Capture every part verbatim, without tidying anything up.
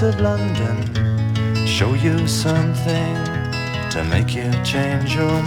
of London show you something to make you change your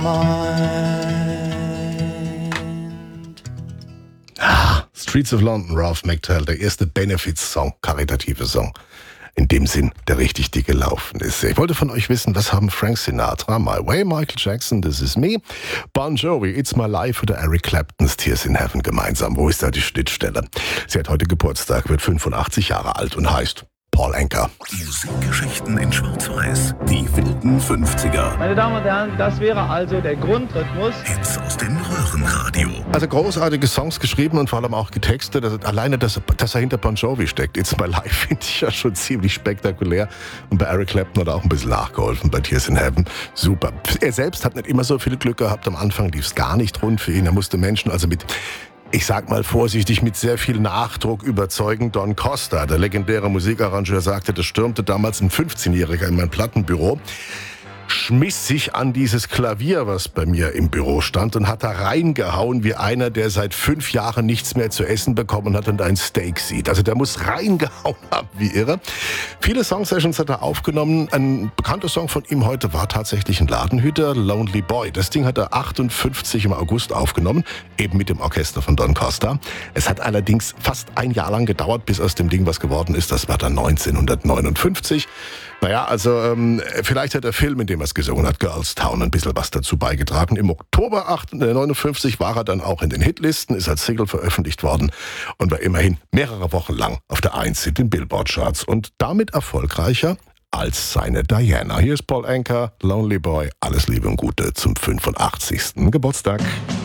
mind. Ah, Streets of London, Ralph McTell, der erste Benefits-Song, karitative Song. In dem Sinn, der richtig dick gelaufen ist. Ich wollte von euch wissen, was haben Frank Sinatra, My Way, Michael Jackson, This Is Me, Bon Jovi, It's My Life oder Eric Clapton's Tears in Heaven gemeinsam? Wo ist da die Schnittstelle? Sie hat heute Geburtstag, wird fünfundachtzig Jahre alt und heißt Paul Anka. Musikgeschichten in Schwarz-Weiß. Die wilden fünfziger. Meine Damen und Herren, das wäre also der Grundrhythmus. Hits aus dem Röhrenradio. Also großartige Songs geschrieben und vor allem auch getextet. Also alleine, dass, dass er hinter Bon Jovi steckt. It's My Life finde ich ja schon ziemlich spektakulär. Und bei Eric Clapton hat er auch ein bisschen nachgeholfen bei Tears in Heaven. Super. Er selbst hat nicht immer so viel Glück gehabt. Am Anfang lief es gar nicht rund für ihn. Er musste Menschen also mit... Ich sag mal vorsichtig, mit sehr viel Nachdruck überzeugen. Don Costa, der legendäre Musikarrangeur, sagte, das stürmte damals ein fünfzehnjähriger in mein Plattenbüro, schmiss sich an dieses Klavier, was bei mir im Büro stand, und hat da reingehauen wie einer, der seit fünf Jahren nichts mehr zu essen bekommen hat und ein Steak sieht. Also der muss reingehauen haben wie irre. Viele Songsessions hat er aufgenommen. Ein bekannter Song von ihm heute war tatsächlich ein Ladenhüter, Lonely Boy. Das Ding hat er achtundfünfzig im August aufgenommen, eben mit dem Orchester von Don Costa. Es hat allerdings fast ein Jahr lang gedauert, bis aus dem Ding was geworden ist. Das war dann neunzehnhundertneunundfünfzig. Naja, also ähm, vielleicht hat der Film, in dem er es gesungen hat, Girls Town, ein bisschen was dazu beigetragen. Im Oktober neunzehnhundertneunundfünfzig war er dann auch in den Hitlisten, ist als Single veröffentlicht worden und war immerhin mehrere Wochen lang auf der Eins in den Billboard-Charts und damit erfolgreicher als seine Diana. Hier ist Paul Anka, Lonely Boy. Alles Liebe und Gute zum fünfundachtzigsten Geburtstag.